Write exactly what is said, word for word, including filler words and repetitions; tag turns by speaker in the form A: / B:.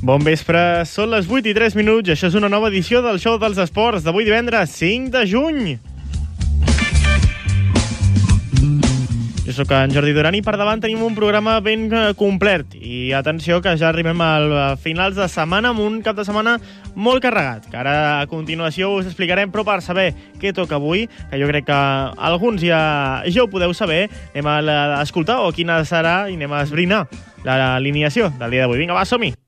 A: Bon vespre, són les vuit i tres minuts i això és una nova edició del Show dels Esports d'avui divendres cinc de juny. Jo sóc en Jordi Duran i per davant tenim un programa ben complet. I atenció que ja arribem a finals de setmana amb un cap de setmana molt carregat, que ara a continuació us explicarem, però per saber què toca avui, que jo crec que alguns ja, ja ho podeu saber, anem a escoltar o quina serà i anem a esbrinar l'alineació del dia d'avui. Vinga, va, som-hi!